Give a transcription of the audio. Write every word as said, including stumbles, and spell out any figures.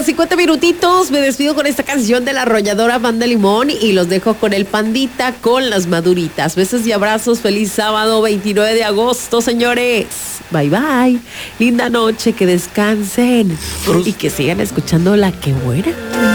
cincuenta minutitos. Me despido con esta canción de la arrolladora Banda Limón y los dejo con el Pandita con las Maduritas. Besos y abrazos. Feliz sábado veintinueve de agosto, señores. Bye, bye. Linda noche, que descansen y que sigan escuchando La Que Buena.